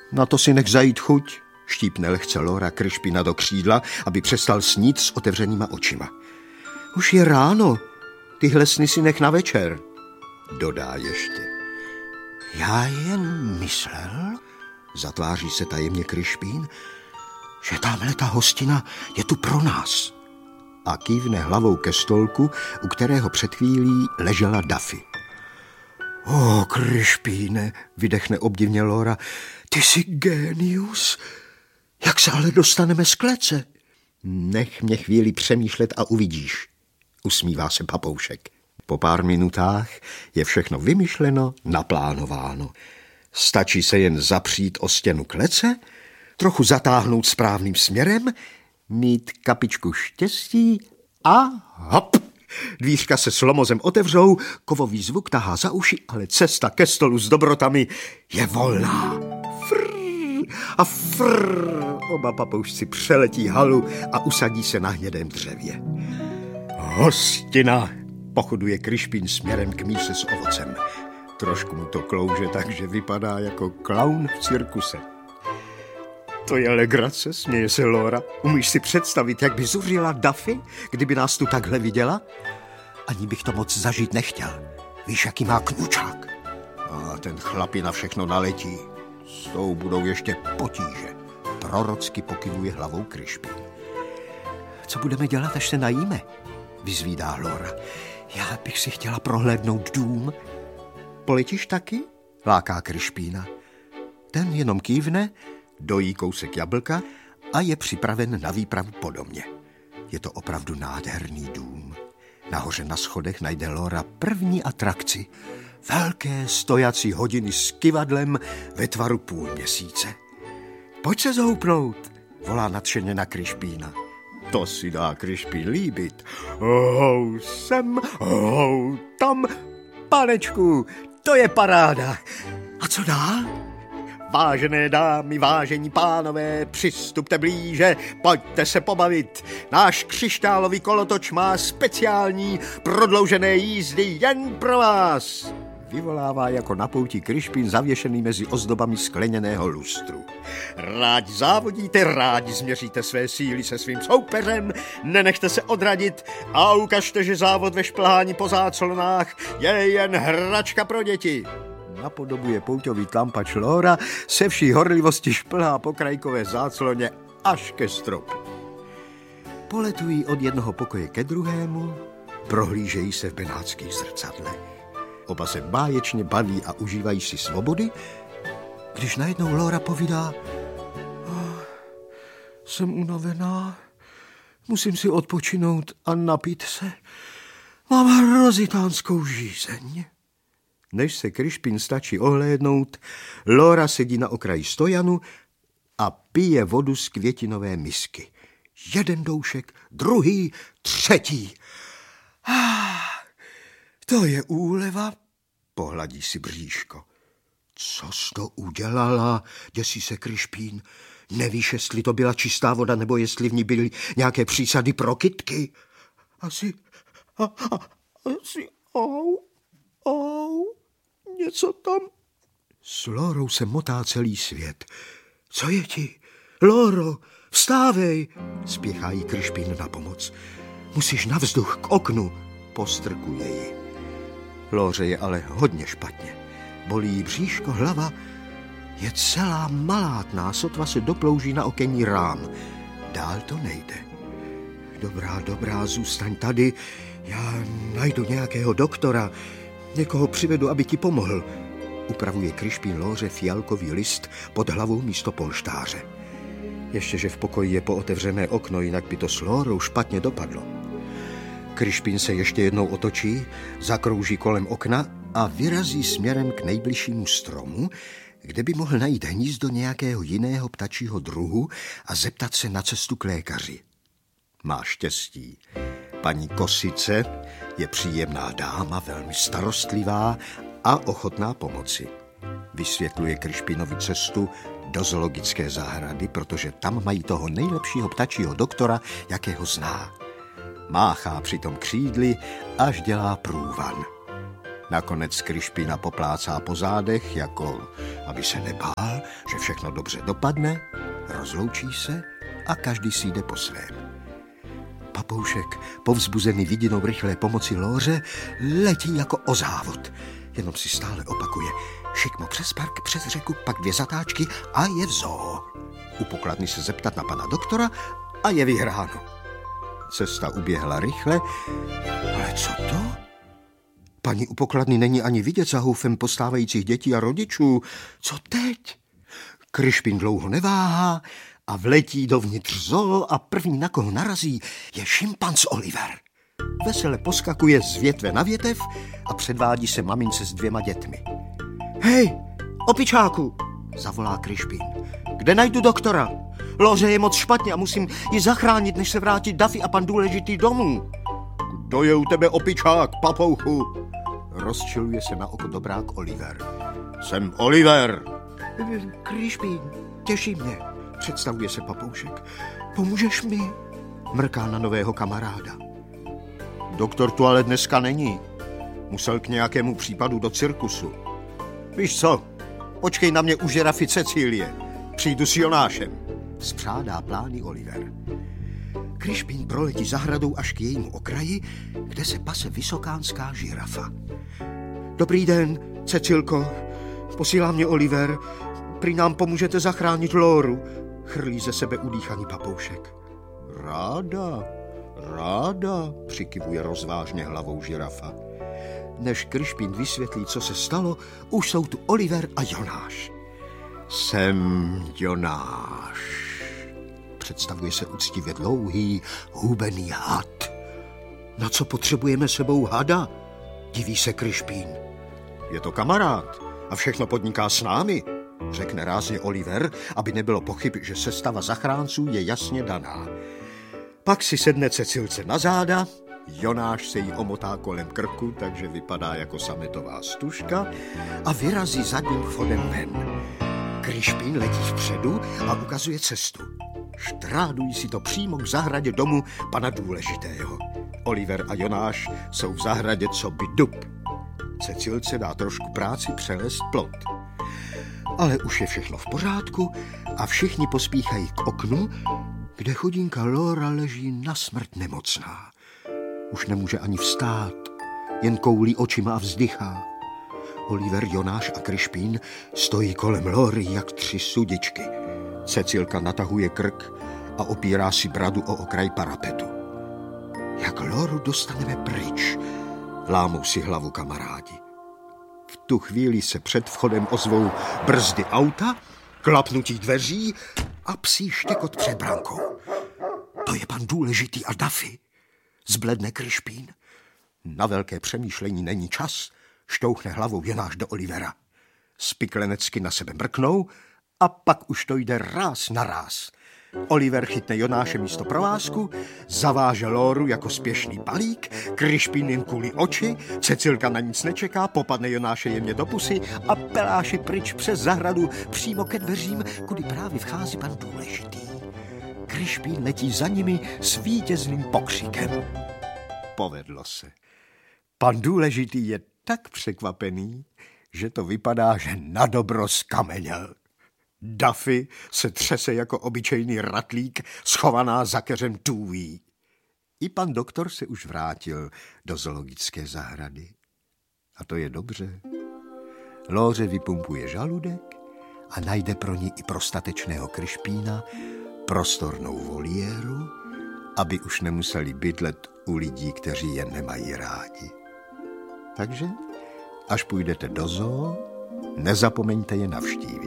Na to si nech zajít chuť, štípne lehce Laura Krišpína do křídla, aby přestal snít s otevřenýma očima. Už je ráno, tyhle sny si nech na večer, dodá ještě. Já jen myslel, zatváří se tajemně Krišpín, že tamhle ta hostina je tu pro nás. A kývne hlavou ke stolku, u kterého před chvílí ležela Daffy. O, Krišpíne, vydechne obdivně Laura, ty jsi génius. Jak se ale dostaneme z klece? Nech mě chvíli přemýšlet a uvidíš, usmívá se papoušek. Po pár minutách je všechno vymyšleno, naplánováno. Stačí se jen zapřít o stěnu klece, trochu zatáhnout správným směrem, mít kapičku štěstí a hop! Dvířka se s lomozem otevřou, kovový zvuk tahá za uši, ale cesta ke stolu s dobrotami je volná. Frrr a frrr. Oba papoušci přeletí halu a usadí se na hnědém dřevě. Hostina, pochoduje Krišpín směrem k míse s ovocem. Trošku mu to klouže, takže vypadá jako klaun v cirkuse. To je legrace, směje se Laura. Umíš si představit, jak by zuřila Daffy, kdyby nás tu takhle viděla? Ani bych to moc zažít nechtěl. Víš, jaký má kňučák? A ten chlapi na všechno naletí. S tou budou ještě potíže. Prorocky pokyvuje hlavou Krišpín. Co budeme dělat, až se najíme? Vyzvídá Laura. Já bych si chtěla prohlédnout dům. Poletíš taky? Láká Krišpína. Ten jenom kývne, dojí kousek jablka a je připraven na výpravu po domě. Je to opravdu nádherný dům. Nahoře na schodech najde Laura první atrakci. Velké stojací hodiny s kyvadlem ve tvaru půlměsíce. Pojď se zhoupnout, volá nadšeně na Krišpína. To si dá Krišpín líbit. Hou sem, hou tam, panečku, to je paráda. A co dál? Vážené dámy, vážení pánové, přistupte blíže, pojďte se pobavit. Náš křišťálový kolotoč má speciální prodloužené jízdy jen pro vás. Vyvolává jako na pouti Krišpín zavěšený mezi ozdobami skleněného lustru. Rádi závodíte, rádi změříte své síly se svým soupeřem, nenechte se odradit a ukažte, že závod ve šplhání po záclonách je jen hračka pro děti. Napodobuje pouťový tlampač Laura, se vší horlivosti šplhá po krajkové zácloně až ke stropu. Poletují od jednoho pokoje ke druhému, prohlížejí se v benátských zrcadlech. Oba se báječně baví a užívají si svobody, když najednou Laura povídá: jsem unavená, musím si odpočinout a napít se. Mám hrozitánskou žízeň. Než se Krišpín stačí ohlédnout, Laura sedí na okraji stojanu a pije vodu z květinové misky. Jeden doušek, druhý, třetí. To je úleva, pohladí si bříško. Co jsi to udělala, děsí se Krišpín. Nevíš, jestli to byla čistá voda, nebo jestli v ní byly nějaké přísady pro kytky? Asi, něco tam. S Laurou se motá celý svět. Co je ti? Lauro, vstávej, spěchá jí Krišpín na pomoc. Musíš na vzduch k oknu, postrkuje ji. Lauře je ale hodně špatně. Bolí jí bříško, hlava. Je celá malátná, sotva se doplouží na okenní rám. Dál to nejde. Dobrá, zůstaň tady. Já najdu nějakého doktora. Někoho přivedu, aby ti pomohl. Upravuje Krišpín Lauře fialkový list pod hlavou místo polštáře. Ještě, že v pokoji je pootevřené okno, jinak by to s Laurou špatně dopadlo. Krišpín se ještě jednou otočí, zakrouží kolem okna a vyrazí směrem k nejbližšímu stromu, kde by mohl najít hnízdo nějakého jiného ptačího druhu a zeptat se na cestu k lékaři. Má štěstí. Paní Kosice je příjemná dáma, velmi starostlivá a ochotná pomoci. Vysvětluje Krišpínovi cestu do zoologické zahrady, protože tam mají toho nejlepšího ptačího doktora, jakého zná. Máchá přitom křídly, až dělá průvan. Nakonec Krišpína poplácá po zádech, jako aby se nebál, že všechno dobře dopadne, rozloučí se a každý si jde po svém. Papoušek, povzbuzený vidinou rychlé pomoci Lóře, letí jako o závod. Jenom si stále opakuje: šikmo přes park, přes řeku, pak 2 zatáčky a je v zoo. U pokladny se zeptat na pana doktora a je vyhráno. Cesta uběhla rychle, ale co to? Paní u pokladny není ani vidět za houfem postávajících dětí a rodičů. Co teď? Krišpín dlouho neváhá a vletí dovnitř zoo a první, na koho narazí, je šimpanz Oliver. Vesele poskakuje z větve na větev a předvádí se mamince s 2 dětmi. Hej, opičáku, zavolá Krišpín. Kde najdu doktora? Lóře je moc špatně a musím ji zachránit, než se vrátí Daffy a pan Důležitý domů. Kdo je u tebe opičák, papouchu? Rozčiluje se na oko dobrák Oliver. Jsem Oliver. Krišpín, těší mě, představuje se papoušek. Pomůžeš mi? Mrká na nového kamaráda. Doktor tu ale dneska není. Musel k nějakému případu do cirkusu. Víš co, počkej na mě u žirafy Cecílie. Přijdu s Jonášem. Spřádá plány Oliver. Krišpín proletí zahradou až k jejímu okraji, kde se pase vysokánská žirafa. Dobrý den, Cecilko. Posílá mě Oliver. Prý nám pomůžete zachránit Lóru. Chrlí ze sebe udýchaný papoušek. Ráda, přikyvuje rozvážně hlavou žirafa. Než Krišpín vysvětlí, co se stalo, už jsou tu Oliver a Jonáš. Jsem Jonáš. Představuje se uctivě dlouhý, hubený had. Na co potřebujeme sebou hada? Diví se Krišpín. Je to kamarád a všechno podniká s námi, řekne rázně Oliver, aby nebylo pochyb, že sestava zachránců je jasně daná. Pak si sedne Cecilce na záda, Jonáš se jí omotá kolem krku, takže vypadá jako sametová stužka a vyrazí zadním vchodem ven. Krišpín letí vpředu a ukazuje cestu. Štrádují si to přímo k zahradě domu pana Důležitého. Oliver a Jonáš jsou v zahradě coby dub. Cecilce dá trošku práci přelézt plot. Ale už je všechno v pořádku a všichni pospíchají k oknu, kde chudinka Lóra leží na smrt nemocná. Už nemůže ani vstát, jen koulí očima a vzdychá. Oliver, Jonáš a Krišpín stojí kolem Lóry jak 3 sudičky. Cecilka natahuje krk a opírá si bradu o okraj parapetu. Jak Lóru dostaneme pryč? Lámou si hlavu kamarádi. V tu chvíli se před vchodem ozvou brzdy auta, klapnutí dveří a psí štěkot před brankou. To je pan Důležitý a Daffy. Zbledne Krišpín. Na velké přemýšlení není čas. Šťouchne hlavou Jonáš do Olivera. Spiklenecky na sebe mrknou a pak už to jde ráz na ráz. Oliver chytne Jonáše místo provázku, zaváže Lóru jako spěšný balík, Krišpín jen kulí oči, Cecilka na nic nečeká, popadne Jonáše jemně do pusy a peláši pryč přes zahradu přímo ke dveřím, kudy právě vchází pan Důležitý. Krišpín letí za nimi s vítězným pokřikem. Povedlo se. Pan Důležitý je tak překvapený, že to vypadá, že na dobro skameněl. Daffy se třese jako obyčejný ratlík, schovaná za keřem tůví. I pan doktor se už vrátil do zoologické zahrady. A to je dobře. Lóře vypumpuje žaludek a najde pro ní i pro statečného Krišpína prostornou voliéru, aby už nemuseli bydlet u lidí, kteří je nemají rádi. Takže, až půjdete do zoo, nezapomeňte je navštívit.